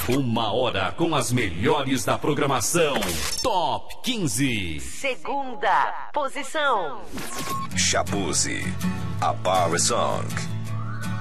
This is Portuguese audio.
Uma hora com as melhores da programação. Top 15. Segunda posição. Shaboozey, a Power Song.